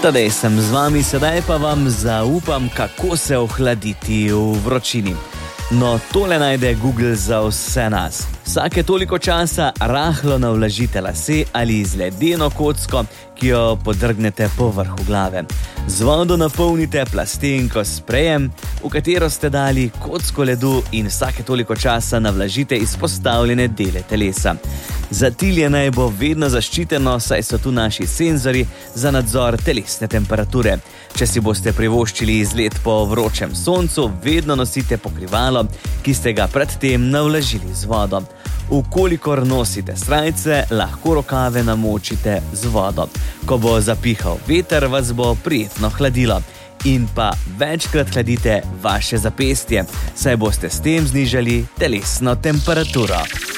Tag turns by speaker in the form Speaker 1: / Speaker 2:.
Speaker 1: Tadej sem z vami, sedaj pa vam zaupam, kako se ohladiti v vročini. No, tole najde Google za vse nas. Vsake toliko časa rahlo navlažite lase ali z ledeno kocko, ki jo podrgnete po vrhu glave. Z vodo napolnite plastenko s sprejem, v katero ste dali kocko ledu in vsake toliko časa navlažite izpostavljene dele telesa. Zatilje naj bo vedno zaščiteno, saj so tu naši senzori za nadzor telesne temperature. Če si boste privoščili izlet po vročem soncu, vedno nosite pokrivalo, ki ste ga predtem navlažili z vodo. Vkolikor nosite srajce, lahko rokave namočite z vodo. Ko bo zapihal veter, vas bo prijetno hladilo. In pa večkrat hladite vaše zapestje, saj boste s tem znižali telesno temperaturo.